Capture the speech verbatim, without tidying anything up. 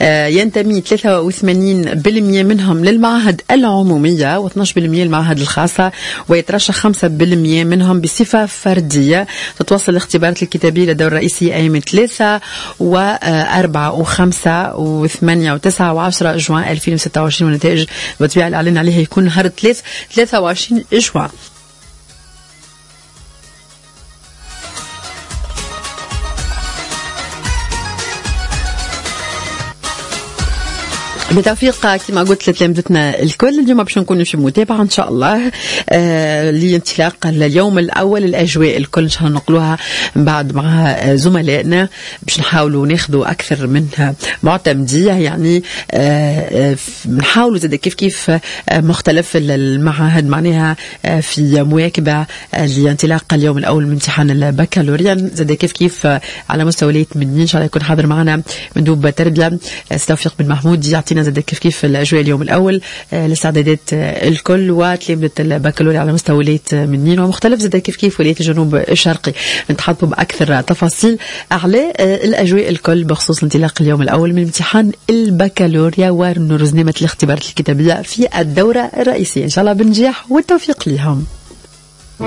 ينتمي ثلاثة وثمانين بالمئة منهم للمعاهد العمومية واثناش بالمئة المعاهد الخاصة، ويترشح خمسة بالمئة منهم بصفة فردية. تتواصل الاختبارات الكتابية للدورة الرئيسية أيام ثلاثة وأربعة وخمسة وثمانية وتسعة وعشرة جوان ألفين وستة وعشرين، والنتائج بطبيعة الإعلان عليها يكون نهار ثلاث ثلاثة وعشرين جوان. بتوفيق كما قلت لتلامذتنا الكل. اليوم باش نكون في متابعة إن شاء الله آه لانطلاق اليوم الأول. الأجواء الكل إن شاء الله نقلوها بعد مع زملائنا باش نحاولوا ناخذوا أكثر منها معتمدية، يعني آه نحاولوا زاد كيف كيف مختلف المعاهد معناها آه في مواكبة لانطلاق اليوم الأول من امتحان البكالوريا. زاد كيف كيف على مستوى ولاية مدنية إن شاء الله يكون حاضر معنا مندوب تربية توفيق بن محمود يعطينا زاد كيف كيف الأجواء اليوم الأول الاستعدادات الكل وتلامذة البكالوريا على مستوى ولاية منين ومختلف زاد كيف كيف ولاية الجنوب الشرقي. نتحدثوا بأكثر تفاصيل على الأجواء الكل بخصوص انطلاق اليوم الأول من امتحان البكالوريا ونرزنامة الاختبارات الكتابية في الدورة الرئيسية. إن شاء الله بنجاح والتوفيق لهم.